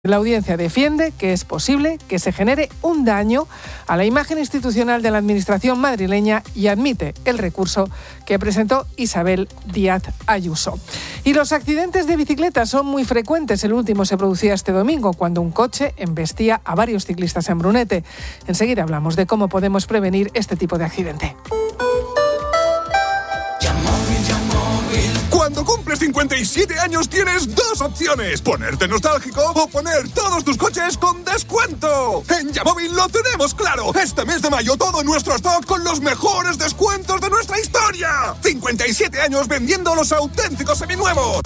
La audiencia defiende que es posible que se genere un daño a la imagen institucional de la administración madrileña y admite el recurso que presentó Isabel Díaz Ayuso. Y los accidentes de bicicleta son muy frecuentes. El último se producía este domingo cuando un coche embestía a varios ciclistas en Brunete. Enseguida hablamos de cómo podemos prevenir este tipo de accidente. Cuando cumples 57 años tienes dos opciones: ponerte nostálgico o poner todos tus coches con descuento. En Yamóvil lo tenemos claro. Este mes de mayo todo nuestro stock con los mejores descuentos de nuestra historia. 57 años vendiendo los auténticos seminuevos.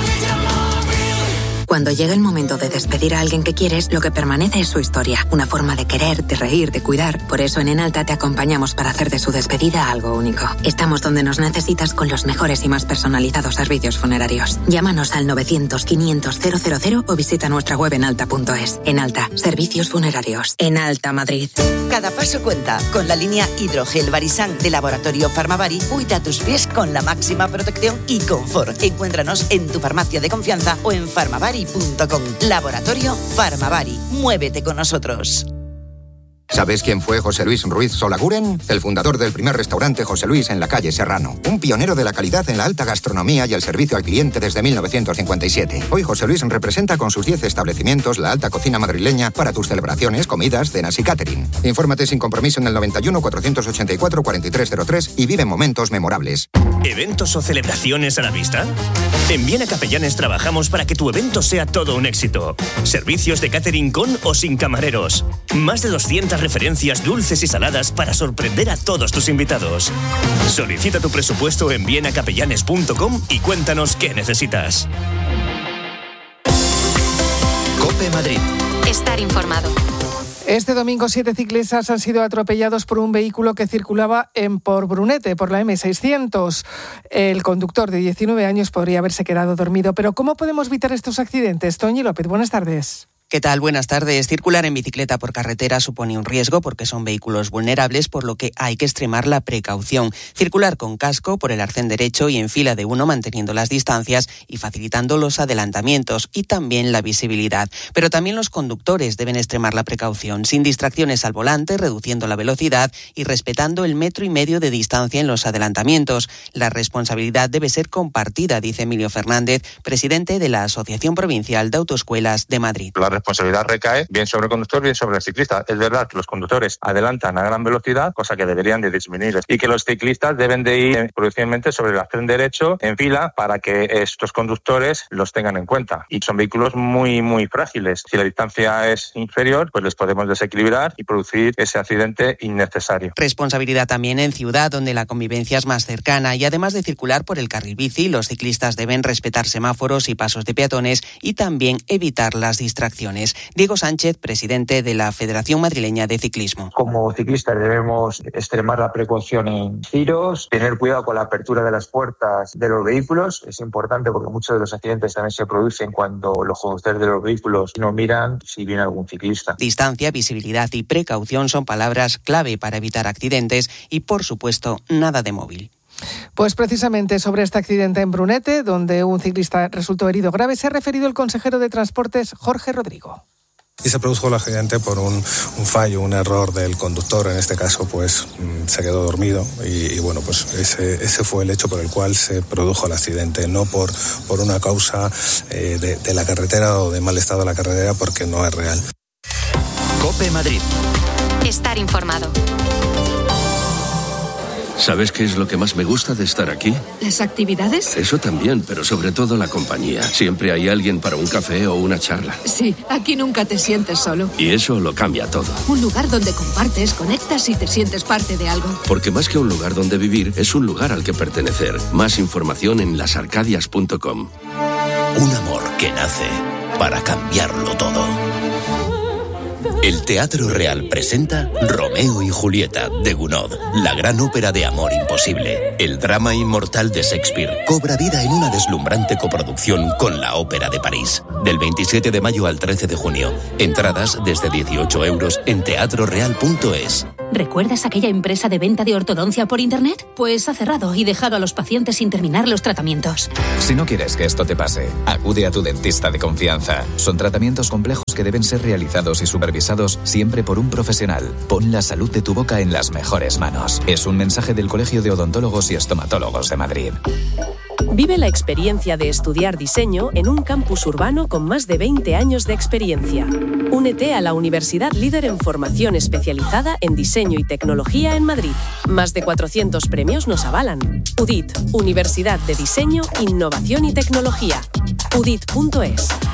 Cuando llega el momento de despedir a alguien que quieres, lo que permanece es su historia. Una forma de querer, de reír, de cuidar. Por eso en Enalta te acompañamos para hacer de su despedida algo único. Estamos donde nos necesitas con los mejores y más personalizados servicios funerarios. Llámanos al 900-500-000 o visita nuestra web enalta.es. Enalta, servicios funerarios. Enalta Madrid. Cada paso cuenta. Con la línea Hidrogel Barisan de Laboratorio Farmavari, cuida tus pies con la máxima protección y confort. Encuéntranos en tu farmacia de confianza o en farmavari.com. Laboratorio Farmavari. Muévete con nosotros. ¿Sabes quién fue José Luis Ruiz Solaguren? El fundador del primer restaurante José Luis en la calle Serrano. Un pionero de la calidad en la alta gastronomía y el servicio al cliente desde 1957. Hoy José Luis representa con sus 10 establecimientos la alta cocina madrileña para tus celebraciones, comidas, cenas y catering. Infórmate sin compromiso en el 91 484 4303 y vive momentos memorables. ¿Eventos o celebraciones a la vista? En Viena Capellanes trabajamos para que tu evento sea todo un éxito. Servicios de catering con o sin camareros. Más de 200 referencias dulces y saladas para sorprender a todos tus invitados. Solicita tu presupuesto en vienacapellanes.com y cuéntanos qué necesitas. COPE Madrid. Estar informado. Este domingo 7 ciclistas han sido atropellados por un vehículo que circulaba por Brunete, por la M600. El conductor de 19 años podría haberse quedado dormido. Pero ¿cómo podemos evitar estos accidentes? Toñi López, buenas tardes. ¿Qué tal? Buenas tardes. Circular en bicicleta por carretera supone un riesgo porque son vehículos vulnerables, por lo que hay que extremar la precaución. Circular con casco por el arcén derecho y en fila de uno, manteniendo las distancias y facilitando los adelantamientos y también la visibilidad. Pero también los conductores deben extremar la precaución, sin distracciones al volante, reduciendo la velocidad y respetando el 1,5 metros de distancia en los adelantamientos. La responsabilidad debe ser compartida, dice Emilio Fernández, presidente de la Asociación Provincial de Autoescuelas de Madrid. La responsabilidad recae bien sobre el conductor, bien sobre el ciclista. Es verdad que los conductores adelantan a gran velocidad, cosa que deberían de disminuir, y que los ciclistas deben de ir prudencialmente sobre el arcén derecho en fila para que estos conductores los tengan en cuenta. Y son vehículos muy, muy frágiles. Si la distancia es inferior, pues les podemos desequilibrar y producir ese accidente innecesario. Responsabilidad también en ciudad, donde la convivencia es más cercana, y además de circular por el carril bici, los ciclistas deben respetar semáforos y pasos de peatones y también evitar las distracciones. Diego Sánchez, presidente de la Federación Madrileña de Ciclismo. Como ciclistas debemos extremar la precaución en giros, tener cuidado con la apertura de las puertas de los vehículos. Es importante porque muchos de los accidentes también se producen cuando los conductores de los vehículos no miran si viene algún ciclista. Distancia, visibilidad y precaución son palabras clave para evitar accidentes y, por supuesto, nada de móvil. Pues precisamente sobre este accidente en Brunete, donde un ciclista resultó herido grave, se ha referido el consejero de Transportes, Jorge Rodrigo. Y se produjo el accidente por un fallo, un error del conductor. En este caso, pues se quedó dormido y bueno, pues ese fue el hecho por el cual se produjo el accidente, no por una causa de la carretera o de mal estado de la carretera, porque no es real. COPE Madrid. Estar informado. ¿Sabes qué es lo que más me gusta de estar aquí? ¿Las actividades? Eso también, pero sobre todo la compañía. Siempre hay alguien para un café o una charla. Sí, aquí nunca te sientes solo. Y eso lo cambia todo. Un lugar donde compartes, conectas y te sientes parte de algo. Porque más que un lugar donde vivir, es un lugar al que pertenecer. Más información en lasarcadias.com. Un amor que nace para cambiarlo todo. El Teatro Real presenta Romeo y Julieta, de Gounod, la gran ópera de amor imposible. El drama inmortal de Shakespeare cobra vida en una deslumbrante coproducción con la Ópera de París. Del 27 de mayo al 13 de junio. Entradas desde 18 € en teatroreal.es. ¿Recuerdas aquella empresa de venta de ortodoncia por internet? Pues ha cerrado y dejado a los pacientes sin terminar los tratamientos. Si no quieres que esto te pase, acude a tu dentista de confianza. Son tratamientos complejos que deben ser realizados y supervisados siempre por un profesional. Pon la salud de tu boca en las mejores manos. Es un mensaje del Colegio de Odontólogos y Estomatólogos de Madrid. Vive la experiencia de estudiar diseño en un campus urbano con más de 20 años de experiencia. Únete a la universidad líder en formación especializada en diseño y tecnología en Madrid. Más de 400 premios nos avalan. UDIT, Universidad de Diseño, Innovación y Tecnología. udit.es.